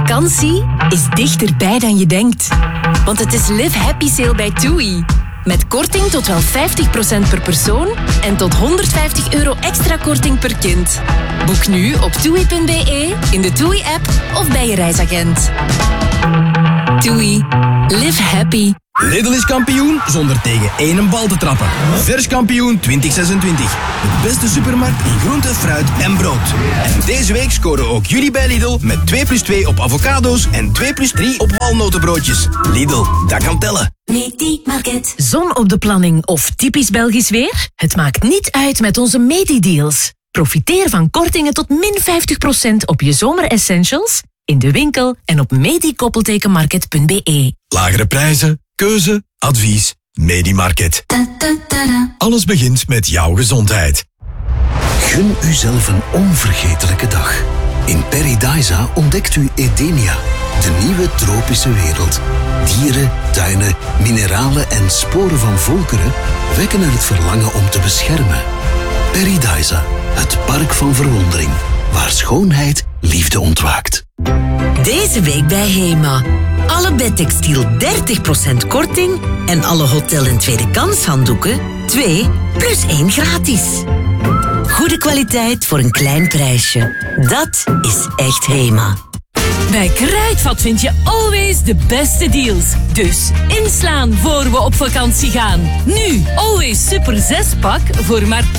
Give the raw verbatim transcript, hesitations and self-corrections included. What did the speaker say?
Vakantie is dichterbij dan je denkt. Want het is Live Happy Sale bij TUI. Met korting tot wel vijftig procent per persoon en tot honderdvijftig euro extra korting per kind. Boek nu op toei punt be, in de TUI-app of bij je reisagent. TUI. Live happy. Lidl is kampioen zonder tegen één bal te trappen. Vers kampioen twintig zesentwintig. De beste supermarkt in groente, fruit en brood. En deze week scoren ook jullie bij Lidl met twee plus twee op avocado's en twee plus drie op walnotenbroodjes. Lidl, dat kan tellen. Medi-market. Zon op de planning of typisch Belgisch weer? Het maakt niet uit met onze Medi-deals. Profiteer van kortingen tot min vijftig procent op je zomeressentials in de winkel en op medi-market punt be. Lagere prijzen, keuze, advies, Medi-market. Alles begint met jouw gezondheid. Gun uzelf een onvergetelijke dag. In Paradisa ontdekt u Edenia, de nieuwe tropische wereld. Dieren, tuinen, mineralen en sporen van volkeren wekken er het verlangen om te beschermen. Paradisa, het park van verwondering, waar schoonheid liefde ontwaakt. Deze week bij Hema. Alle bedtextiel dertig procent korting en alle hotel- en tweede kans handdoeken twee plus één gratis. Goede kwaliteit voor een klein prijsje. Dat is echt Hema. Bij Kruidvat vind je always de beste deals. Dus inslaan voor we op vakantie gaan. Nu, always super zes pak voor maar